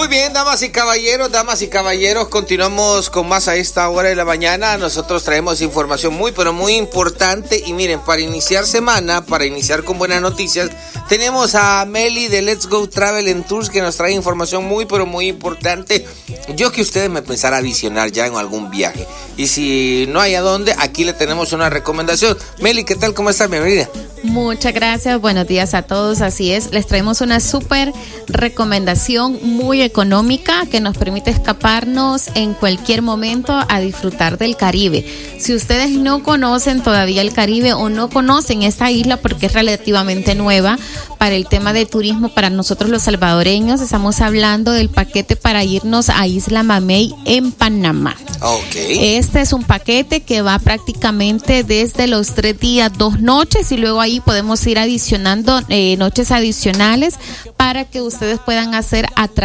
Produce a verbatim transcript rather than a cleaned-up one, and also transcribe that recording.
Muy bien, damas y caballeros, damas y caballeros, continuamos con más a esta hora de la mañana. Nosotros traemos información muy, pero muy importante. Y miren, para iniciar semana, para iniciar con buenas noticias, tenemos a Meli de Let's Go Travel and Tours que nos trae información muy, pero muy importante. Yo que ustedes me pensara a visionar ya en algún viaje. Y si no hay a dónde, aquí le tenemos una recomendación. Meli, ¿qué tal? ¿Cómo estás? Bienvenida. Muchas gracias, buenos días a todos, así es, les traemos una súper recomendación muy económica que nos permite escaparnos en cualquier momento a disfrutar del Caribe. Si ustedes no conocen todavía el Caribe o no conocen esta isla porque es relativamente nueva para el tema de turismo para nosotros los salvadoreños, estamos hablando del paquete para irnos a Isla Mamey en Panamá. Okay. Este es un paquete que va prácticamente desde los tres días, dos noches, y luego ahí podemos ir adicionando eh, noches adicionales para que ustedes puedan hacer atracciones